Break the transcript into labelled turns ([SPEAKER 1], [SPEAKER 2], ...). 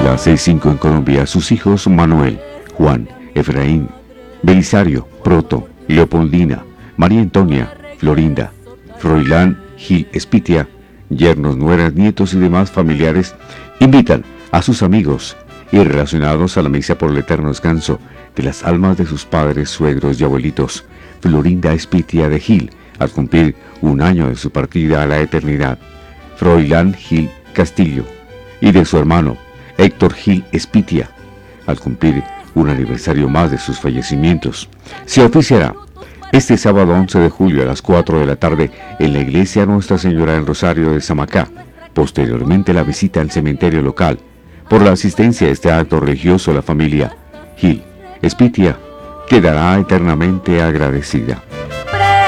[SPEAKER 1] Las 6:05 en Colombia. Sus hijos Manuel, Juan, Efraín, Belisario, Proto, Leopoldina, María Antonia, Florinda, Froilán, Gil Espitia, yernos, nueras, nietos y demás familiares invitan a sus amigos y relacionados a la misa por el eterno descanso de las almas de sus padres, suegros y abuelitos, Florinda Espitia de Gil, al cumplir un año de su partida a la eternidad, Froilán Gil Castillo, y de su hermano Héctor Gil Espitia, al cumplir un aniversario más de sus fallecimientos. Se oficiará este sábado 11 de julio a las 4 de la tarde en la iglesia Nuestra Señora del Rosario de Samacá. Posteriormente la visita al cementerio local. Por la asistencia a este acto religioso, la familia Gil Espitia quedará eternamente agradecida.